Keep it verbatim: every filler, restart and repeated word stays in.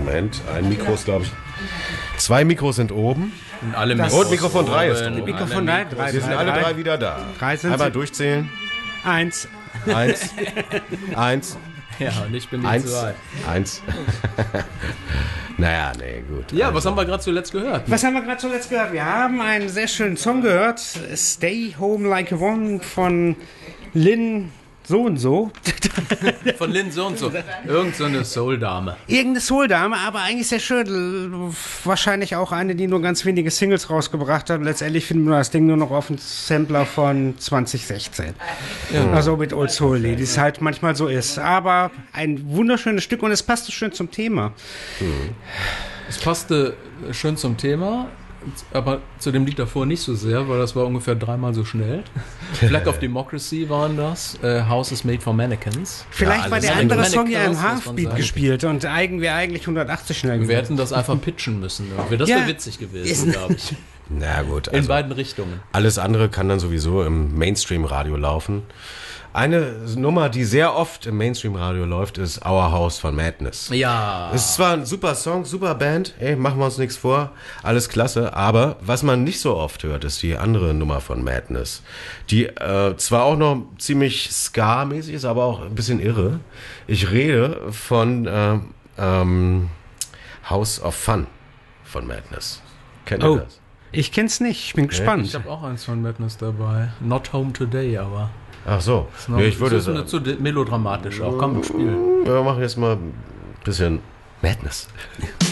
Moment, ein Mikro ist, glaube ich... Zwei Mikros sind oben. Und alle Mikros Und Mikrofon drei ist oben. Mikrofon drei, drei, Wir sind drei, alle drei. drei wieder da. Drei sind Einmal sie. durchzählen. Eins. Eins. Eins. Ja, und ich bin die Eins. zwei. Eins. Naja, nee, gut. Ja, also. was haben wir gerade zuletzt gehört? Was haben wir gerade zuletzt gehört? Wir haben einen sehr schönen Song gehört. Stay Home Like a One von Lynn so und so. Von Lynn so und so. Irgend so eine Soul-Dame. Irgendeine Soul-Dame, aber eigentlich sehr schön. Wahrscheinlich auch eine, die nur ganz wenige Singles rausgebracht hat. Letztendlich finden wir das Ding nur noch auf dem Sampler von zwanzig sechzehn. Ja. Also mit Old Soul, die es halt manchmal so ist. Aber ein wunderschönes Stück und es passte schön zum Thema. Es passte schön zum Thema, aber zu dem Lied davor nicht so sehr, weil das war ungefähr dreimal so schnell. Flag of Democracy waren das. Äh, House is Made for Mannequins. Vielleicht Ja, war alles der andere andere Song ja im muss man Halfbeat sagen. gespielt und eigen wäre eigentlich hundertachtzig schnell Wir gewesen. hätten das einfach pitchen müssen. Irgendwie. Das Ja. wäre witzig gewesen, glaube ich. Na gut, In also beiden Richtungen. alles andere kann dann sowieso im Mainstream-Radio laufen. Eine Nummer, die sehr oft im Mainstream-Radio läuft, ist Our House von Madness. Ja. Es ist zwar ein super Song, super Band, ey, machen wir uns nichts vor, alles klasse, aber was man nicht so oft hört, ist die andere Nummer von Madness, die äh, zwar auch noch ziemlich Ska-mäßig ist, aber auch ein bisschen irre. Ich rede von äh, ähm, House of Fun von Madness. Kennt ihr Oh, das? ich kenn's nicht. Ich bin gespannt. Ich habe auch eins von Madness dabei. Not Home Today, aber. Ach so, Noch, ja, ich würde das ist sagen, zu melodramatisch auch. Komm, spielen. wir machen jetzt mal ein bisschen Madness.